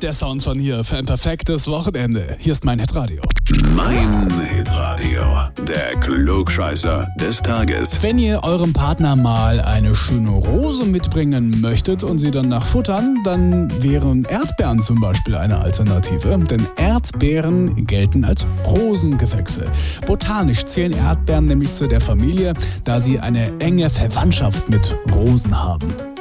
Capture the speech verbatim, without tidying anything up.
der Sound von hier für ein perfektes Wochenende. Hier ist mein Hitradio. Mein Hitradio, der Klugscheißer des Tages. Wenn ihr eurem Partner mal eine schöne Rose mitbringen möchtet und sie dann nach futtern, dann wären Erdbeeren zum Beispiel eine Alternative. Denn Erdbeeren gelten als Rosengewächse. Botanisch zählen Erdbeeren nämlich zu der Familie, da sie eine enge Verwandtschaft mit Rosen haben.